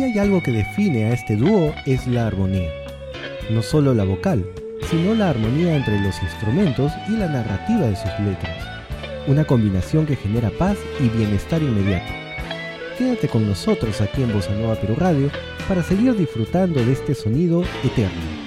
Si hay algo que define a este dúo es la armonía. No solo la vocal, sino la armonía entre los instrumentos y la narrativa de sus letras. Una combinación que genera paz y bienestar inmediato. Quédate con nosotros aquí en Bossa Nova Perú Radio para seguir disfrutando de este sonido eterno.